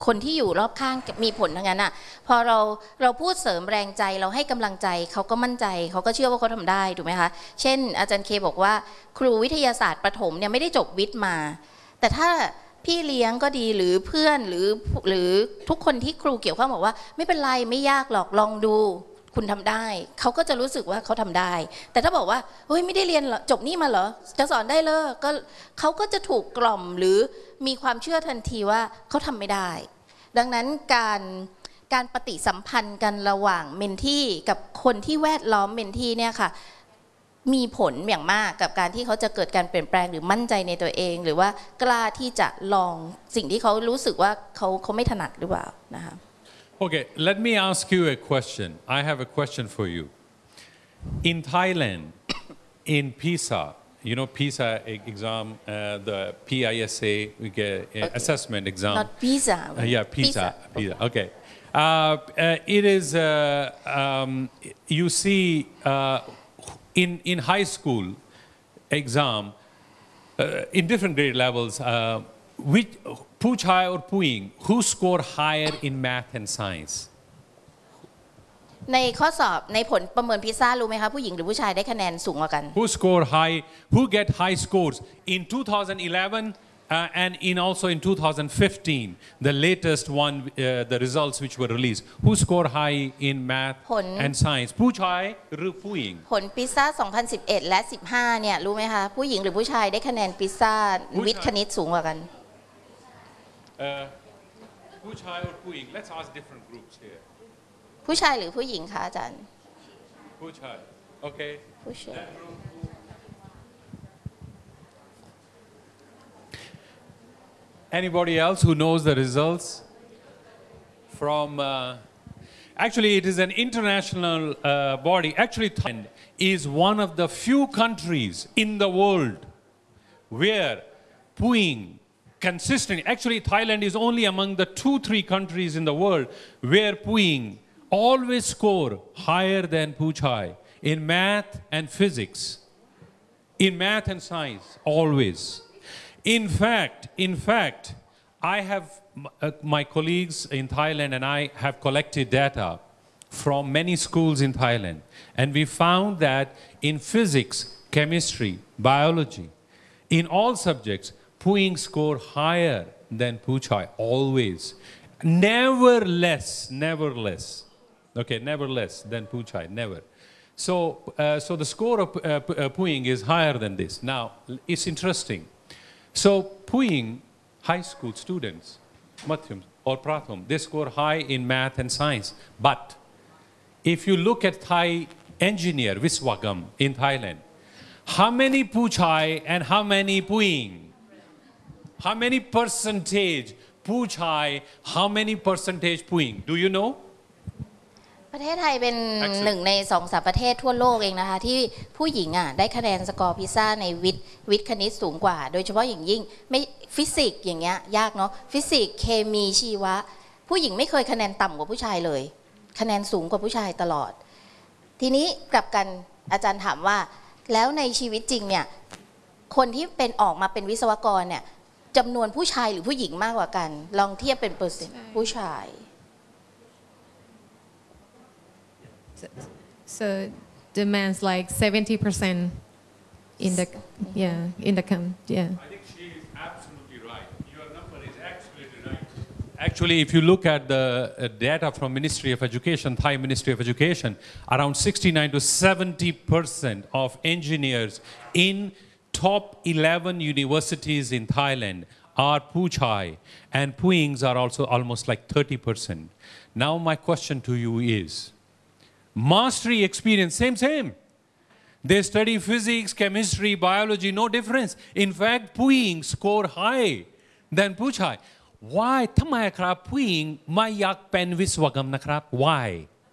คนที่อยู่รอบข้างมีผลทั้งนั้นอ่ะพอเราพูดเสริมแรงใจเราให้กำลังใจเขาก็มั่นใจเขาก็เชื่อว่าเขาทำได้ถูกไหมคะเช่นอาจารย์เคบอกว่าครูวิทยาศาสตร์ประถมเนี่ยไม่ได้จบวิทย์มาแต่ถ้าพี่เลี้ยงก็ดีหรือเพื่อนหรือทุกคนที่ครูเกี่ยวข้องบอกว่าไม่เป็นไรไม่ยากหรอกลองดูคุณทำได้เขาก็จะรู้สึกว่าเขาทำได้แต่ถ้าบอกว่าเฮ้ยไม่ได้เรียนจบนี่มาเหรอจะสอนได้เลยก็เขาก็จะถูกกล่อมหรือมีความเชื่อทันทีว่าเขาทำไม่ได้ดังนั้นการปฏิสัมพันธ์กันระหว่างเมนทีกับคนที่แวดล้อมเมนทีเนี่ยค่ะมีผลอย่างมากกับการที่เขาจะเกิดการเปลี่ยนแปลงหรือมั่นใจในตัวเองหรือว่ากล้าที่จะลองสิ่งที่เขารู้สึกว่าเขาไม่ถนัดหรือเปล่านะคะ Okay, let me ask you a question. I have a question for you. In Thailand, in PISA, you know PISA exam, the PISA assessment exam. Not PISA. Yeah, PISA. Okay. It is, you see, in high school exam, in different grade levels, which ผู้ชาย or ผู้หญิง who score higher in math and science ในข้อสอบในผลประเมินพิซซ่ารู้ไหมคะผู้หญิงหรือผู้ชายได้คะแนนสูงกว่ากัน who score high who get high scores in 2011 and in also in 2015 the latest one the results which were released who score high in math and science ผู้ชายหรือผู้หญิงผลพิซซ่า2011และ15เนี่ยรู้ไหมคะผู้หญิงหรือผู้ชายได้คะแนนพิซซ่าวิทย์คณิตสูงกว่ากันผู้ชายหรือผู้หญิง let's ask different groups here ผู้ชายหรือผู้หญิงคะอาจารย์ผู้ชาย okay ผู้ชาย Anybody else who knows the results from actually it is an international body actually Thailand is one of the few countries in the world where Puing consistently, actually Thailand is only among the 2-3 countries in the world where Puing always score higher than Puchai in math and physics, in math and science, always. In fact, I have my colleagues in Thailand and I have collected data from many schools in Thailand, and we found that in physics, chemistry, biology, in all subjects, Puing score higher than Puchai, always. Never less, okay, never less than Puchai, never. So the score of Puing is higher than this. Now, it's interesting. So Puing high school students, Madhyam or Pratham, they score high in math and science. But if you look at Thai engineer, Viswagam in Thailand, how many Puchai and how many Puing? How many percentage Puchai, how many percentage Puing? Do you know? ประเทศไทยเป็นหนึ่งใน2-3ประเทศทั่วโลกเองนะคะที่ผู้หญิงได้คะแนนสกอร์พิซซ่าในวิทย์คณิตสูงกว่าโดยเฉพาะอย่างยิ่งไม่ฟิสิกส์อย่างเงี้ยยากเนาะฟิสิกส์เคมีชีวะผู้หญิงไม่เคยคะแนนต่ำกว่าผู้ชายเลยคะแนนสูงกว่าผู้ชายตลอดทีนี้กลับกันอาจารย์ถามว่าแล้วในชีวิตจริงเนี่ยคนที่เป็นออกมาเป็นวิศวกรเนี่ยจำนวนผู้ชายหรือผู้หญิงมากกว่ากันลองเทียบเป็นเปอร์เซ็นต์ผู้ชาย So the man's like 70% in the in the yeah. I think she is absolutely right. Your number is absolutely right. Actually, if you look at the data from Ministry of Education, Thai Ministry of Education, around 69 to 70% of engineers in top 11 universities in Thailand are Puchai, and Puings are also almost like 30%. Now my question to you is, mastery experience, same. They study physics, chemistry, biology, no difference. In fact, Puing score high than Puchai. Why? ทำไมครับผู้หญิงไม่อยากเป็นวิศวกรรมนะครับ Why?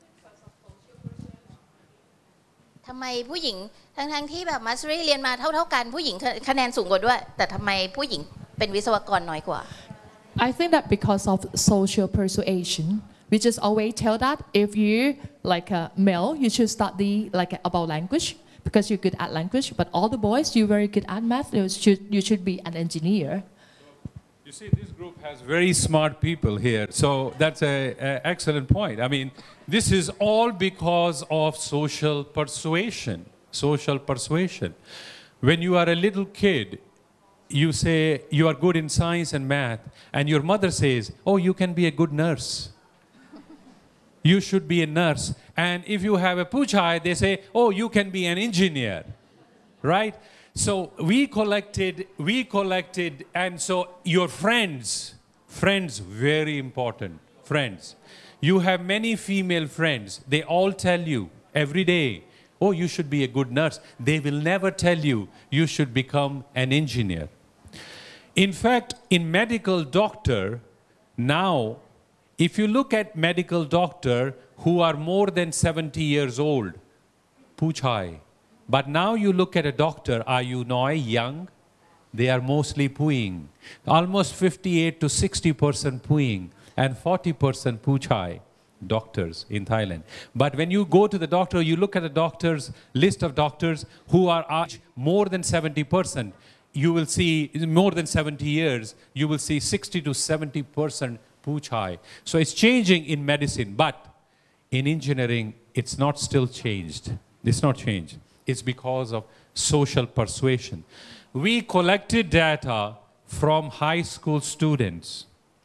ทำไมผู้หญิงทั้งที่แบบมาสเตอรี่เรียนมาเท่ากันผู้หญิงคะแนนสูงกว่าด้วยแต่ทำไมผู้หญิงเป็นวิศวกรน้อยกว่า I think that because of social persuasion, we just always tell that if you like a male, you should study like about language because you're good at language. But all the boys, you're very good at math. You should be an engineer. You see, this group has very smart people here, so that's an excellent point. I mean, this is all because of social persuasion. Social persuasion. When you are a little kid, you say you are good in science and math, and your mother says, oh, you can be a good nurse. You should be a nurse. And if you have a puchai, they say, oh, you can be an engineer, right? So we collected, and so your friends, very important, friends. You have many female friends. They all tell you every day, oh, you should be a good nurse. They will never tell you, you should become an engineer. In fact, in medical doctor, now, if you look at medical doctor who are more than 70 years old, puchai. But now you look at a doctor, are you young? They are mostly puing. Almost 58 to 60% puing and 40% puchai doctors in Thailand. But when you go to the doctor, you look at the doctors, list of doctors who are aged more than 70%. You will see, more than 70 years, you will see 60 to 70% puchai. So it's changing in medicine, but in engineering, it's not still changed. It's not changed. It's because of social persuasion. We collected data from high school students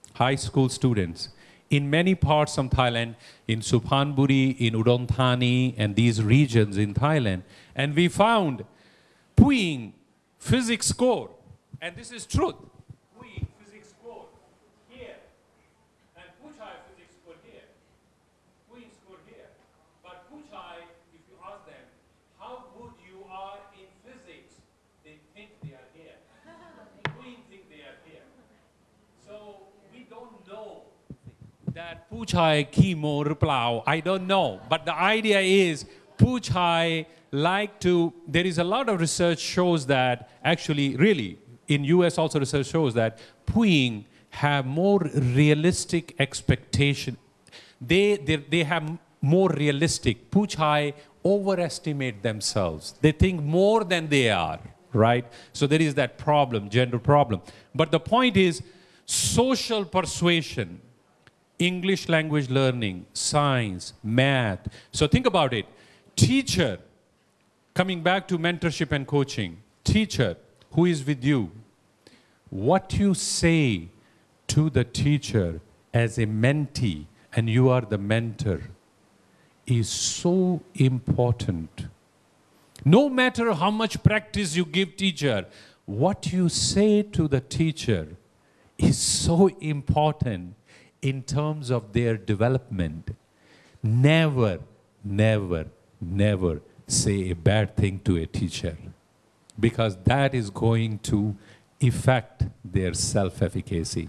in many parts of Thailand, in Suphanburi, in Udon Thani, and these regions in Thailand. And we found puing physics score, and this is truth. Puing physics score here, and puchai physics score here. Puing score here. But puchai, if you ask them, how good you are in physics, they think they are here. Puing think they are here. So we don't know that puchai chemo replau. I don't know. But the idea is puchai there is a lot of research shows that actually, really, in US also research shows that puing have more realistic expectation. They have more realistic. Puchai overestimate themselves. They think more than they are, right? So there is that problem, gender problem. But the point is social persuasion, English language learning, science, math. So think about it. Teacher, coming back to mentorship and coaching, teacher who is with you, what you say to the teacher as a mentee, and you are the mentor, is so important. No matter how much practice you give teacher, what you say to the teacher is so important in terms of their development. Never, never, never say a bad thing to a teacher, because that is going to affect their self-efficacy.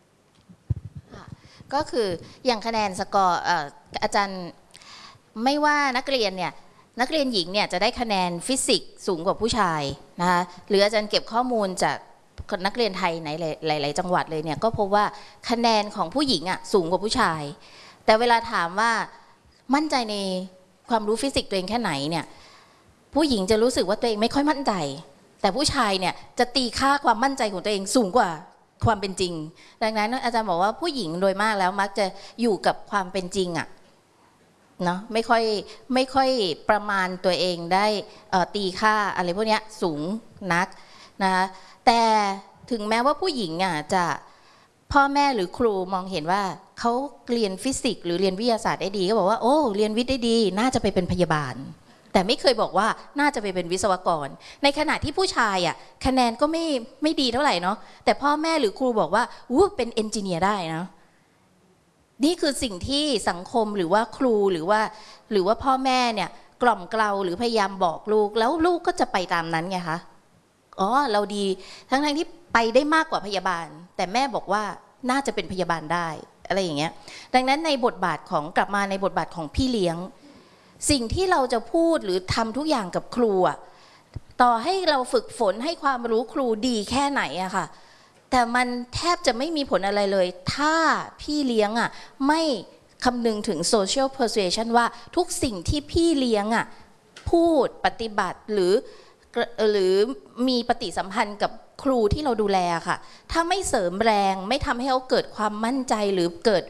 ก็คืออย่างคะแนนสกอร์อาจารย์ไม่ว่านักเรียนหญิงเนี่ยจะได้คะแนนฟิสิกส์สูงกว่าผู้ชายนะคะหรืออาจารย์เก็บข้อมูลจากนักเรียนไทยในหลายๆจังหวัดเลยเนี่ยก็พบว่าคะแนนของผู้หญิงสูงกว่าผู้ชายแต่เวลาถามว่ามั่นใจในความรู้ฟิสิกส์ตัวเองแค่ไหนเนี่ยผู้หญิงจะรู้สึกว่าตัวเองไม่ค่อยมั่นใจแต่ผู้ชายเนี่ยจะตีค่าความมั่นใจของตัวเองสูงกว่าความเป็นจริงดังนั้นอาจารย์บอกว่าผู้หญิงโดยมากแล้วมักจะอยู่กับความเป็นจริงเนาะไม่ค่อยประมาณตัวเองได้ตีค่าอะไรพวกนี้สูงนักนะคะแต่ถึงแม้ว่าผู้หญิงจะพ่อแม่หรือครูมองเห็นว่าเขาเรียนฟิสิกส์หรือเรียนวิทยาศาสตร์ได้ดีก็บอกว่าโอ้เรียนวิทย์ได้ดีน่าจะไปเป็นพยาบาลแต่ไม่เคยบอกว่าน่าจะไปเป็นวิศวกรในขณะที่ผู้ชายคะแนนก็ไม่ดีเท่าไหร่เนาะแต่พ่อแม่หรือครูบอกว่าเป็นเอนจิเนียร์ได้นะนี่คือสิ่งที่สังคมหรือว่าครูหรือว่าพ่อแม่เนี่ยกล่อมเกลาหรือพยายามบอกลูกแล้วลูกก็จะไปตามนั้นไงคะอ๋อเราดีทั้งที่ไปได้มากกว่าพยาบาลแต่แม่บอกว่าน่าจะเป็นพยาบาลได้อะไรอย่างเงี้ยดังนั้นในบทบาทของกลับมาในบทบาทของพี่เลี้ยงสิ่งที่เราจะพูดหรือทำทุกอย่างกับครูต่อให้เราฝึกฝนให้ความรู้ครูดีแค่ไหนค่ะแต่มันแทบจะไม่มีผลอะไรเลยถ้าพี่เลี้ยงไม่คำนึงถึง social persuasion ว่าทุกสิ่งที่พี่เลี้ยงพูดปฏิบัติหรือมีปฏิสัมพันธ์กับครูที่เราดูแลค่ะถ้าไม่เสริมแรงไม่ทำให้เขาเกิดความมั่นใจหรือเกิด